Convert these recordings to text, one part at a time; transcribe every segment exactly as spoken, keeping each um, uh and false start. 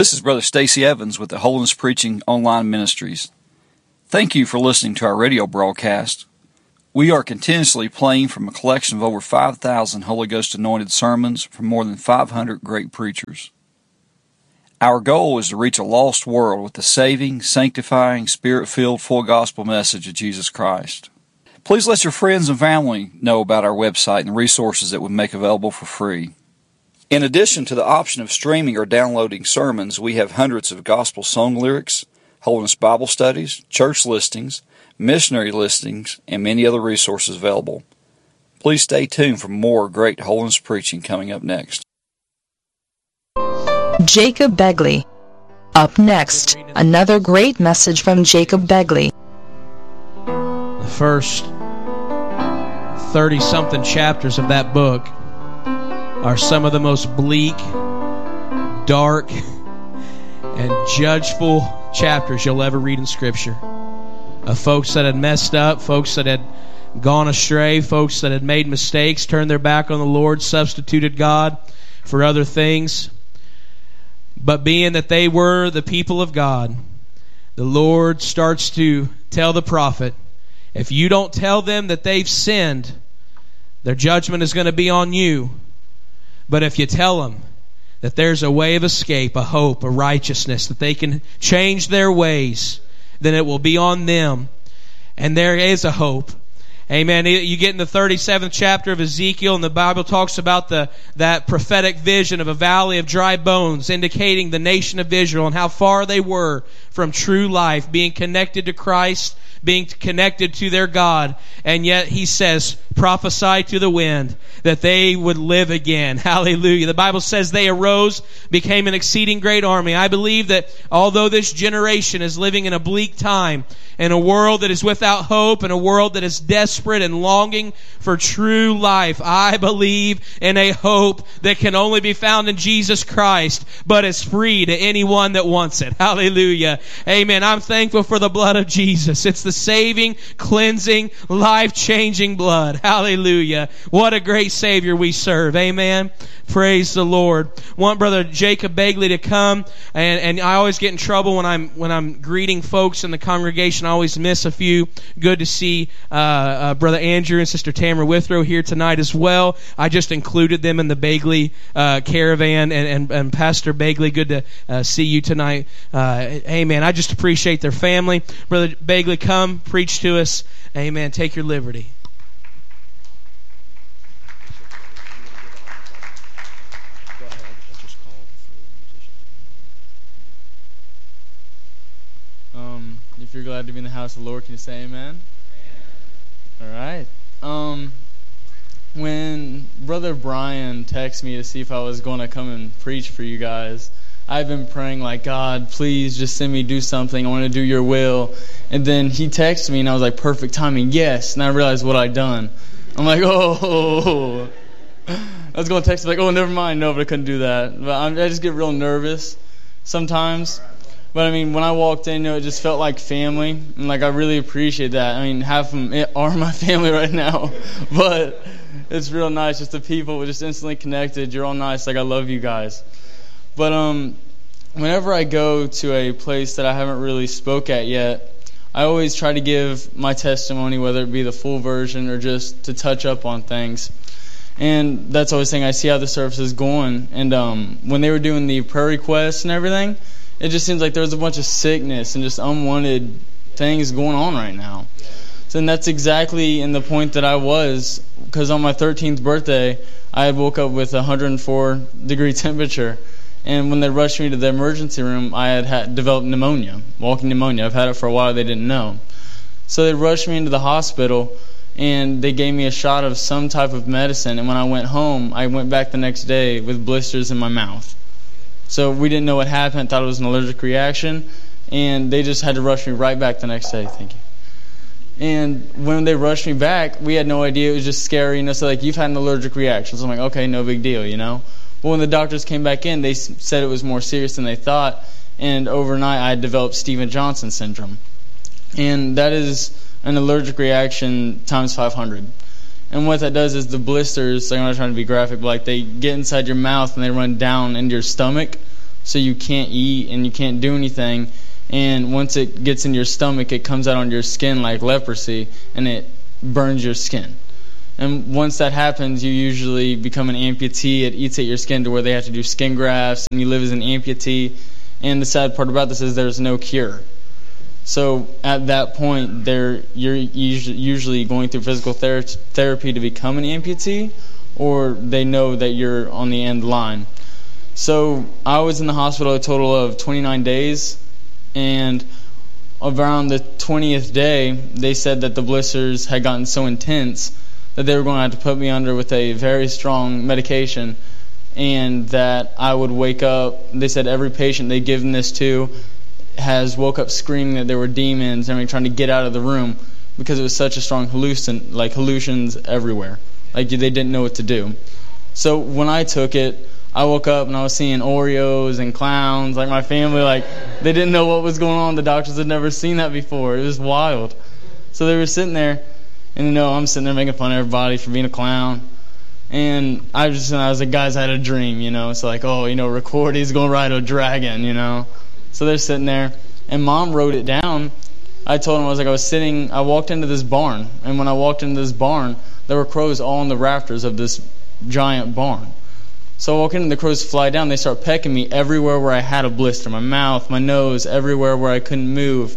This is Brother Stacy Evans with the Holiness Preaching Online Ministries. Thank you for listening to our radio broadcast. We are continuously playing from a collection of over five thousand Holy Ghost anointed sermons from more than five hundred great preachers. Our goal is to reach a lost world with the saving, sanctifying, Spirit-filled, full gospel message of Jesus Christ. Please let your friends and family know about our website and the resources that we make available for free. In addition to the option of streaming or downloading sermons, we have hundreds of gospel song lyrics, Holiness Bible studies, church listings, missionary listings, and many other resources available. Please stay tuned for more great holiness preaching coming up next. Jacob Begley. Up next, another great message from Jacob Begley. The first thirty-something chapters of that book are some of the most bleak, dark, and judgeful chapters you'll ever read in Scripture. Of folks that had messed up, folks that had gone astray, folks that had made mistakes, turned their back on the Lord, substituted God for other things. But being that they were the people of God, the Lord starts to tell the prophet, if you don't tell them that they've sinned, their judgment is going to be on you. But if you tell them that there's a way of escape, a hope, a righteousness, that they can change their ways, then it will be on them. And there is a hope. Amen. You get in the thirty-seventh chapter of Ezekiel, and the Bible talks about the that prophetic vision of a valley of dry bones, indicating the nation of Israel and how far they were from true life, being connected to Christ, being connected to their God. And yet he says, prophesy to the wind that they would live again. Hallelujah. The Bible says they arose, became an exceeding great army. I believe that although this generation is living in a bleak time, in a world that is without hope, in a world that is desperate and longing for true life, I believe in a hope that can only be found in Jesus Christ, but is free to anyone that wants it. Hallelujah. Amen. I'm thankful for the blood of Jesus. It's the saving, cleansing, life-changing blood. Hallelujah. What a great Savior we serve. Amen. Praise the Lord. Want Brother Jacob Begley to come, and, and I always get in trouble when I'm when I'm greeting folks in the congregation. I always miss a few. Good to see uh, uh, Brother Andrew and Sister Tamara Withrow here tonight as well. I just included them in the Begley uh, caravan, and, and, and Pastor Begley, good to uh, see you tonight. Uh, amen. I just appreciate their family. Brother Begley, come preach to us. Amen. Take your liberty. Um, if you're glad to be in the house of the Lord, can you say amen? Amen. All right. Um, when Brother Brian texted me to see if I was going to come and preach for you guys, I've been praying like, God, please just send me do something. I want to do your will. And then he texted me, and I was like, perfect timing, yes. And I realized what I'd done. I'm like, oh. I was going to text him like, oh, never mind. No, but I couldn't do that. But I'm, I just get real nervous sometimes. But I mean, when I walked in, you know, it just felt like family, and like I really appreciate that. I mean, half of them are my family right now, but it's real nice. Just the people, we're just instantly connected. You're all nice. Like I love you guys. But um, whenever I go to a place that I haven't really spoke at yet, I always try to give my testimony, whether it be the full version or just to touch up on things. And that's always saying I see how the service is going. And um, when they were doing the prayer requests and everything, it just seems like there's a bunch of sickness and just unwanted things going on right now. So and that's exactly in the point that I was, because on my thirteenth birthday, I had woke up with a one hundred four degree temperature. And when they rushed me to the emergency room, I had, had developed pneumonia, walking pneumonia. I've had it for a while. They didn't know. So they rushed me into the hospital, and they gave me a shot of some type of medicine. And when I went home, I went back the next day with blisters in my mouth. So we didn't know what happened. Thought it was an allergic reaction, and they just had to rush me right back the next day. Thank you. And when they rushed me back, we had no idea. It was just scary. You know, so like, you've had an allergic reaction. So I'm like, okay, no big deal, you know. But when the doctors came back in, they said it was more serious than they thought. And overnight, I had developed Stevens-Johnson syndrome. And that is an allergic reaction times five hundred. And what that does is the blisters, like I'm not trying to be graphic, but like they get inside your mouth and they run down into your stomach. so you can't eat and you can't do anything. And once it gets in your stomach, it comes out on your skin like leprosy, and it burns your skin. And once that happens, you usually become an amputee. It eats at your skin to where they have to do skin grafts, and you live as an amputee. And the sad part about this is there's no cure. So at that point, there you're usually going through physical ther- therapy to become an amputee, or they know that you're on the end line. So I was in the hospital a total of twenty-nine days, and around the twentieth day, they said that the blisters had gotten so intense that they were going to have to put me under with a very strong medication, and that I would wake up. They said every patient they've given this to has woke up screaming that there were demons and trying to get out of the room because it was such a strong hallucin, like hallucinations everywhere. Like they didn't know what to do. So when I took it, I woke up and I was seeing Oreos and clowns. Like my family, like they didn't know what was going on. The doctors had never seen that before. It was wild. So they were sitting there, and you know I'm sitting there making fun of everybody for being a clown. And I was just, and I was like, guys, I had a dream, you know. It's like, oh, you know, record, he's going to ride a dragon, you know. So they're sitting there, and Mom wrote it down. I told him, I was like, I was sitting, I walked into this barn, and when I walked into this barn, there were crows all on the rafters of this giant barn. So I walk in, and the crows fly down. They start pecking me everywhere where I had a blister, my mouth, my nose, everywhere where I couldn't move.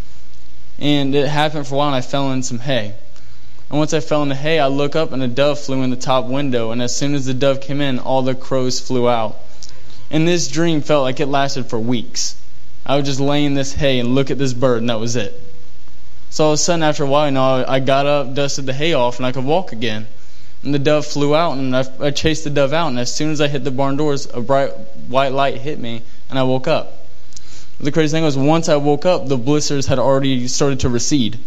And it happened for a while, and I fell in some hay. And once I fell in the hay, I look up, and a dove flew in the top window. And as soon as the dove came in, all the crows flew out. And this dream felt like it lasted for weeks. I would just lay in this hay and look at this bird, and that was it. So all of a sudden, after a while, you know, I got up, dusted the hay off, and I could walk again. And the dove flew out, and I, I chased the dove out. And as soon as I hit the barn doors, a bright white light hit me, and I woke up. But the crazy thing was, once I woke up, the blisters had already started to recede.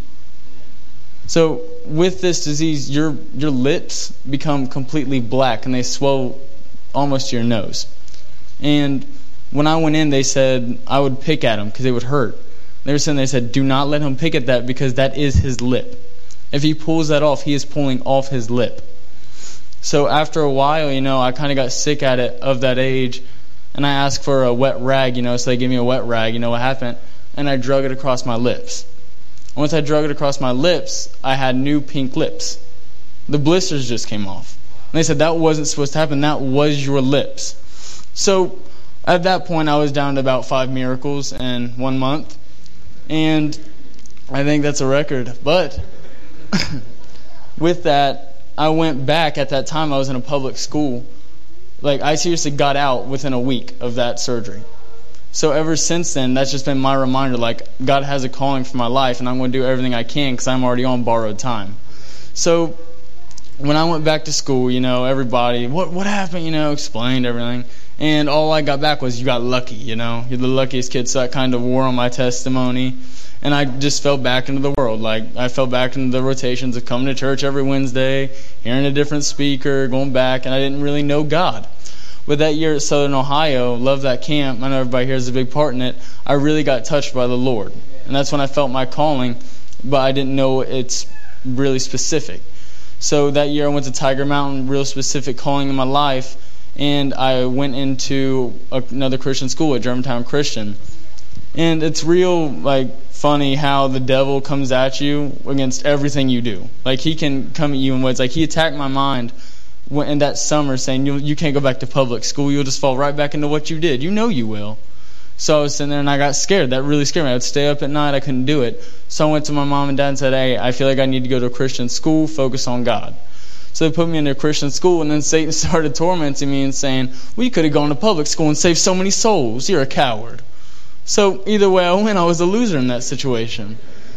So with this disease, your your lips become completely black, and they swell almost to your nose. And when I went in, they said I would pick at him because it would hurt. They were saying, they said, do not let him pick at that because that is his lip. If he pulls that off, he is pulling off his lip. So after a while, you know, I kind of got sick at it of that age, and I asked for a wet rag, you know, so they gave me a wet rag. You know what happened? And I drug it across my lips. Once I drug it across my lips, I had new pink lips. The blisters just came off. And they said that wasn't supposed to happen. That was your lips. So at that point, I was down to about five miracles in one month. And I think that's a record. But with that, I went back. At that time, I was in a public school. Like, I seriously got out within a week of that surgery. So ever since then, that's just been my reminder, like, God has a calling for my life, and I'm going to do everything I can because I'm already on borrowed time. So when I went back to school, you know, everybody, what what happened, you know, explained everything. And all I got back was, you got lucky, you know. You're the luckiest kid, so that kind of wore on my testimony. And I just fell back into the world. Like, I fell back into the rotations of coming to church every Wednesday, hearing a different speaker, going back, and I didn't really know God. But that year at Southern Ohio, love that camp. I know everybody here has a big part in it. I really got touched by the Lord. And that's when I felt my calling, but I didn't know it's really specific. So that year I went to Tiger Mountain, real specific calling in my life, and I went into another Christian school at Germantown Christian. And it's real, like, funny how the devil comes at you against everything you do. Like, he can come at you in ways. Like, he attacked my mind in that summer saying, you, you can't go back to public school. You'll just fall right back into what you did. You know you will. So I was sitting there and I got scared. That really scared me. I would stay up at night. I couldn't do it. So I went to my mom and dad and said, hey, I feel like I need to go to a Christian school, focus on God. So they put me in a Christian school, and then Satan started tormenting me and saying, well, you could have gone to public school and saved so many souls. You're a coward. So either way I went, I was a loser in that situation.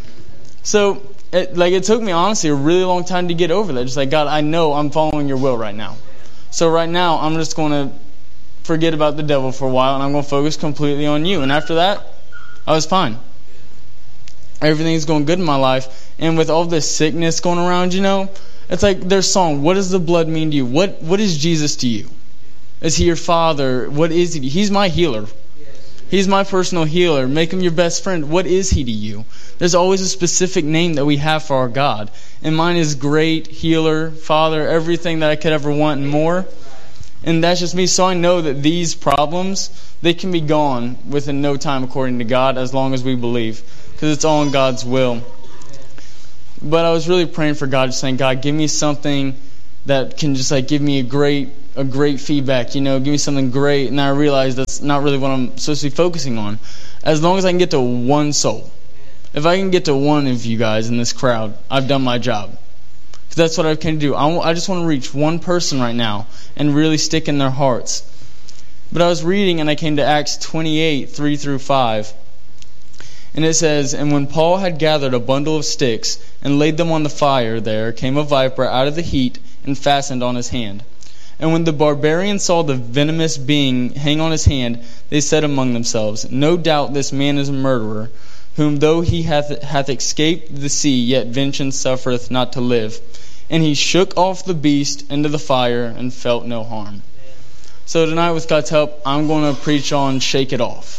So it, like it took me, honestly, a really long time to get over that. Just like, God, I know I'm following your will right now. So right now, I'm just going to forget about the devil for a while, and I'm going to focus completely on you. And after that, I was fine. Everything's going good in my life. And with all this sickness going around, you know, it's like their song, what does the blood mean to you? What What is Jesus to you? Is he your father? What is he? He's my healer. He's my personal healer. Make him your best friend. What is he to you? There's always a specific name that we have for our God. And mine is great, healer, father, everything that I could ever want and more. And that's just me. So I know that these problems, they can be gone within no time according to God, as long as we believe, because it's all in God's will. But I was really praying for God, just saying, God, give me something that can just like give me a great a great feedback, you know, give me something great. And I realized that's not really what I'm supposed to be focusing on. As long as I can get to one soul. If I can get to one of you guys in this crowd, I've done my job. Because that's what I can do. I, I just want to reach one person right now and really stick in their hearts. But I was reading and I came to Acts twenty-eight, three through five. And it says, "And when Paul had gathered a bundle of sticks and laid them on the fire, there came a viper out of the heat and fastened on his hand. And when the barbarians saw the venomous being hang on his hand, they said among themselves, No doubt this man is a murderer, whom though he hath, hath escaped the sea, yet vengeance suffereth not to live. And he shook off the beast into the fire and felt no harm." So tonight, with God's help, I'm going to preach on Shake It Off.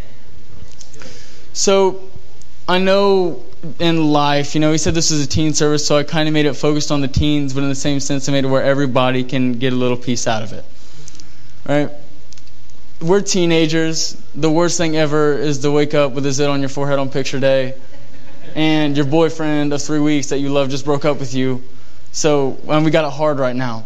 So I know in life, you know, he said this is a teen service, so I kind of made it focused on the teens, but in the same sense, I made it where everybody can get a little piece out of it. Right? We're teenagers. The worst thing ever is to wake up with a zit on your forehead on picture day, and your boyfriend of three weeks that you love just broke up with you. So, and we got it hard right now.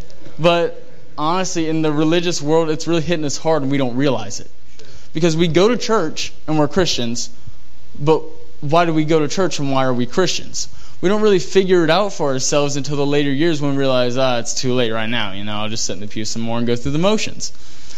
But honestly, in the religious world, it's really hitting us hard and we don't realize it. Because we go to church and we're Christians, but why do we go to church and why are we Christians? We don't really figure it out for ourselves until the later years when we realize, ah, it's too late right now. You know, I'll just sit in the pew some more and go through the motions.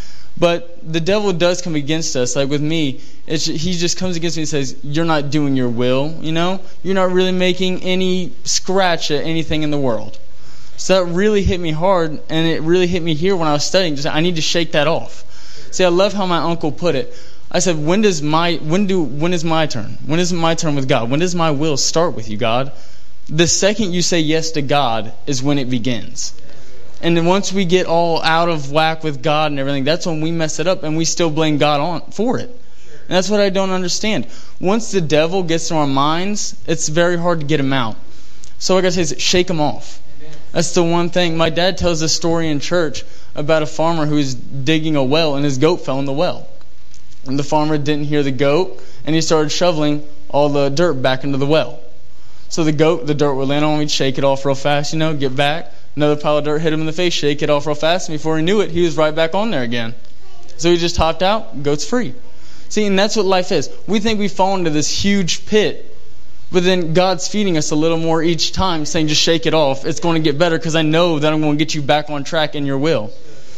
But the devil does come against us. Like with me, it's, he just comes against me and says, you're not doing your will, you know? You're not really making any scratch at anything in the world. So that really hit me hard, and it really hit me here when I was studying. Just, I need to shake that off. See, I love how my uncle put it. I said, when does my when do when is my turn? When is my turn with God? When does my will start with you, God? The second you say yes to God is when it begins. And then once we get all out of whack with God and everything, that's when we mess it up and we still blame God on for it. And that's what I don't understand. Once the devil gets in our minds, it's very hard to get him out. So like I say, shake him off. That's the one thing. My dad tells this story in church about a farmer who was digging a well and his goat fell in the well. And the farmer didn't hear the goat and he started shoveling all the dirt back into the well. So the goat, the dirt would land on him, he'd shake it off real fast, you know, get back. Another pile of dirt hit him in the face, shake it off real fast, and before he knew it, he was right back on there again. So he just hopped out, goat's free. See, and that's what life is. We think we fall into this huge pit, but then God's feeding us a little more each time, saying just shake it off. It's going to get better because I know that I'm going to get you back on track in your will.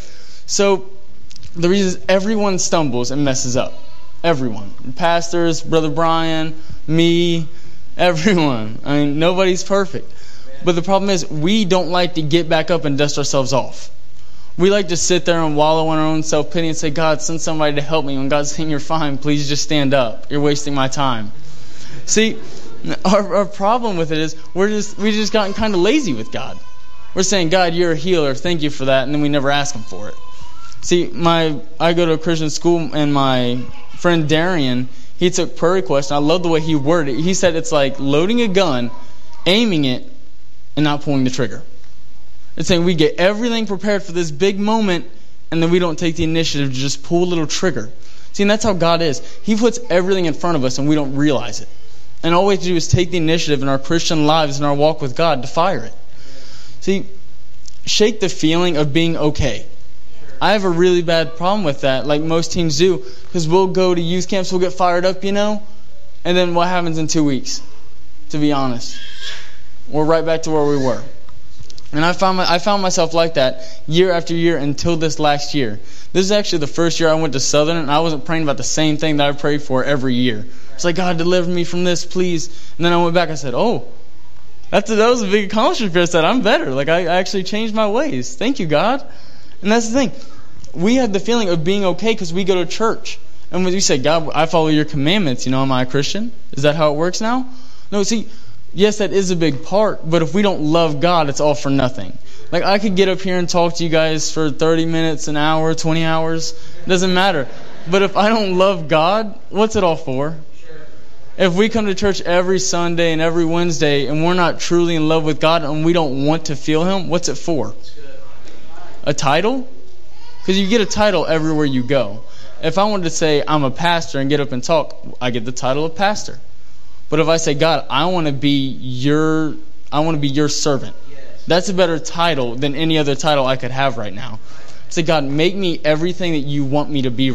So the reason is everyone stumbles and messes up. Everyone. Pastors, Brother Brian, me, everyone. I mean, nobody's perfect. But the problem is we don't like to get back up and dust ourselves off. We like to sit there and wallow in our own self-pity and say, God, send somebody to help me. When God's saying, you're fine, please just stand up. You're wasting my time. See, our, our problem with it is we're just we just gotten kind of lazy with God. We're saying, God, you're a healer. Thank you for that. And then we never ask him for it. See, my I go to a Christian school, and my friend Darian, he took prayer requests, and I love the way he worded it. He said it's like loading a gun, aiming it, and not pulling the trigger. It's saying we get everything prepared for this big moment, and then we don't take the initiative to just pull a little trigger. See, and that's how God is. He puts everything in front of us, and we don't realize it. And all we have to do is take the initiative in our Christian lives and our walk with God to fire it. See, shake the feeling of being okay. I have a really bad problem with that, like most teens do, because we'll go to youth camps, we'll get fired up, you know, and then what happens in two weeks, to be honest? We're right back to where we were. And I found my, I found myself like that year after year until this last year. This is actually the first year I went to Southern, and I wasn't praying about the same thing that I prayed for every year. It's like, God, deliver me from this, please. And then I went back, I said, oh, that's a, that was a big accomplishment. I said, I'm better. Like, I, I actually changed my ways. Thank you, God. And that's the thing. We have the feeling of being okay because we go to church. And when you say, God, I follow your commandments, you know, am I a Christian? Is that how it works now? No, see, yes, that is a big part, but if we don't love God, it's all for nothing. Like, I could get up here and talk to you guys for thirty minutes, an hour, twenty hours. It doesn't matter. But if I don't love God, what's it all for? If we come to church every Sunday and every Wednesday and we're not truly in love with God and we don't want to feel Him, what's it for? A title? Because you get a title everywhere you go. If I wanted to say I'm a pastor and get up and talk, I get the title of pastor. But if I say, God, I want to be your, I want to be your servant. That's a better title than any other title I could have right now. Say, God, make me everything that you want me to be